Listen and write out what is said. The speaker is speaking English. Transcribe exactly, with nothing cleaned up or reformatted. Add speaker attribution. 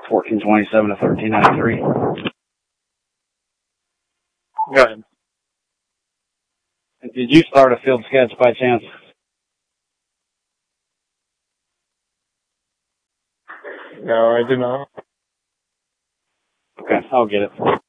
Speaker 1: fourteen twenty-seven to thirteen ninety-three.
Speaker 2: Go ahead.
Speaker 1: Did you start a field sketch by chance?
Speaker 2: No, I did not.
Speaker 1: Okay, I'll get it.